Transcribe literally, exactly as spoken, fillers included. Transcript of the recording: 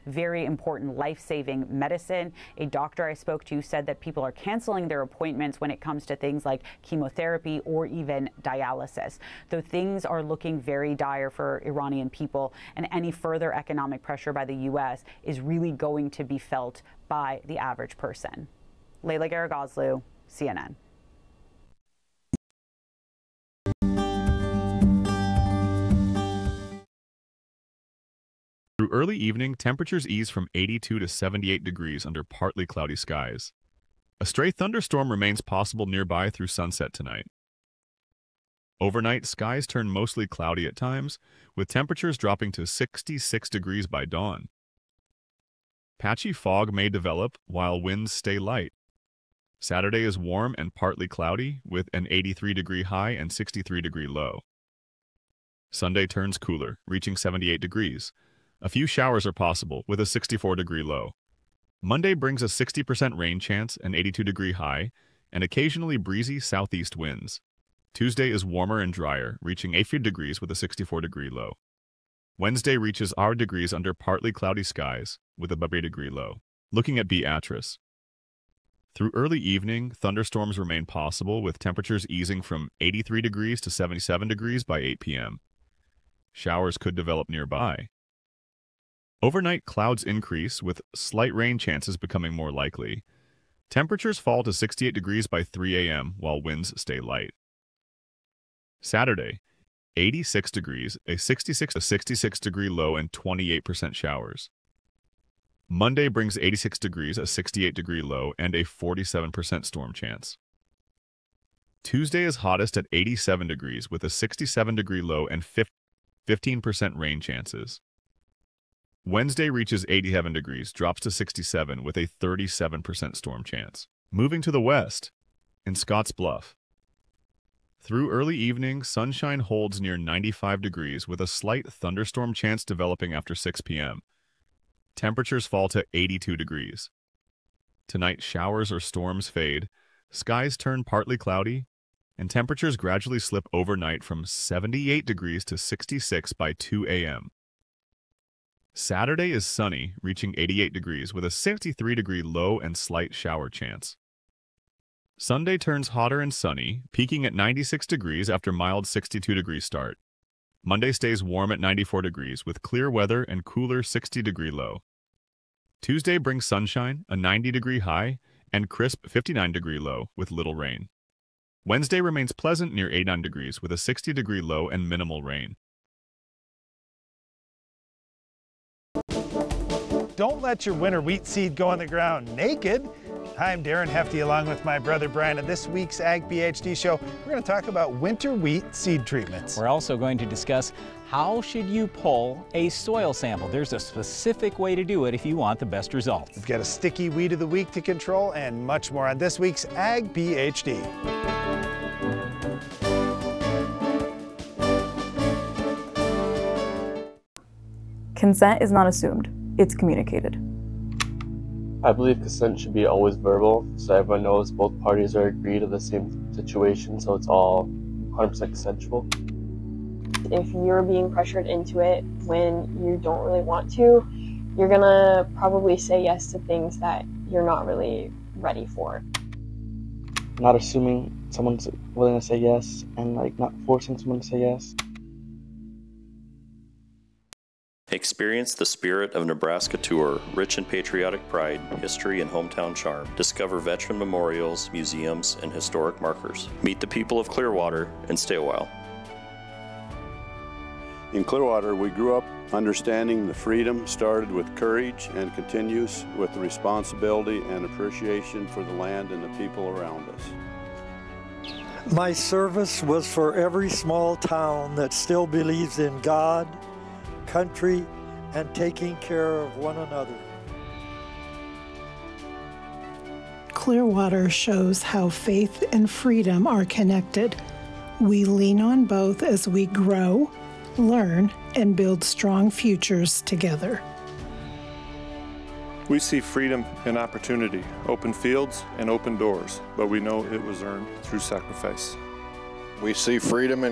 very important life-saving medicine. A doctor I spoke to said that people are canceling their appointments when it comes to things like chemotherapy or even dialysis. Though things are looking very dire for Iranian people, and any further economic pressure by the U S is really going to be felt by the average person. Layla Garagoslu, C N N. Through early evening, temperatures ease from eighty-two to seventy-eight degrees under partly cloudy skies. A stray thunderstorm remains possible nearby through sunset tonight. Overnight, skies turn mostly cloudy at times, with temperatures dropping to sixty-six degrees by dawn. Patchy fog may develop while winds stay light. Saturday is warm and partly cloudy, with an eighty-three degree high and sixty-three degree low. Sunday turns cooler, reaching seventy-eight degrees. A few showers are possible, with a sixty-four degree low. Monday brings a sixty percent rain chance, an eighty-two degree high, and occasionally breezy southeast winds. Tuesday is warmer and drier, reaching eighty degrees with a sixty-four degree low. Wednesday reaches our degrees under partly cloudy skies, with a eighty degree low. Looking at Beatrice. Through early evening, thunderstorms remain possible, with temperatures easing from eighty-three degrees to seventy-seven degrees by eight p m Showers could develop nearby. Overnight, clouds increase, with slight rain chances becoming more likely. Temperatures fall to sixty-eight degrees by three a m, while winds stay light. Saturday, eighty-six degrees, a sixty-six to sixty-six degree low, and twenty-eight percent showers. Monday brings eighty-six degrees, a sixty-eight degree low, and a forty-seven percent storm chance. Tuesday is hottest at eighty-seven degrees, with a sixty-seven degree low and fifteen percent rain chances. Wednesday reaches eighty-seven degrees, drops to sixty-seven with a thirty-seven percent storm chance. Moving to the west, in Scottsbluff. Through early evening, sunshine holds near ninety-five degrees with a slight thunderstorm chance developing after six p m Temperatures fall to eighty-two degrees. Tonight, showers or storms fade, skies turn partly cloudy, and temperatures gradually slip overnight from seventy-eight degrees to sixty-six by two a m Saturday is sunny, reaching eighty-eight degrees with a sixty-three degree low and slight shower chance. Sunday turns hotter and sunny, peaking at ninety-six degrees after mild sixty-two degree start. Monday stays warm at ninety-four degrees with clear weather and cooler sixty degree low. Tuesday brings sunshine, a ninety degree high, and crisp fifty-nine degree low with little rain. Wednesday remains pleasant near eighty-nine degrees with a sixty degree low and minimal rain. Don't let your winter wheat seed go on the ground naked. Hi, I'm Darren Hefty along with my brother Brian. And this week's Ag PhD show, we're going to talk about winter wheat seed treatments. We're also going to discuss how should you pull a soil sample. There's a specific way to do it if you want the best results. We've got a sticky weed of the week to control and much more on this week's Ag PhD. Consent is not assumed, it's communicated. I believe consent should be always verbal, so everyone knows both parties are agreed to the same situation, so it's all one hundred percent consensual. If you're being pressured into it when you don't really want to, you're gonna probably say yes to things that you're not really ready for. Not assuming someone's willing to say yes, and like not forcing someone to say yes. Experience the Spirit of Nebraska tour, rich in patriotic pride, history, and hometown charm. Discover veteran memorials, museums, and historic markers. Meet the people of Clearwater and stay a while. In Clearwater, we grew up understanding the freedom started with courage and continues with the responsibility and appreciation for the land and the people around us. My service was for every small town that still believes in God, country, and taking care of one another. Clearwater shows how faith and freedom are connected. We lean on both as we grow, learn, and build strong futures together. We see freedom and opportunity, open fields and open doors, but we know it was earned through sacrifice. We see freedom and